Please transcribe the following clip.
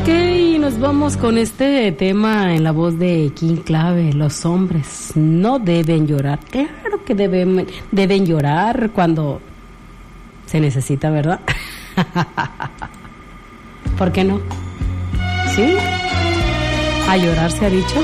Ok, nos vamos con este tema en la voz de King Clave. Los hombres no deben llorar. Claro que deben llorar cuando se necesita, ¿verdad? ¿Por qué no? ¿Sí? A llorar se ha dicho.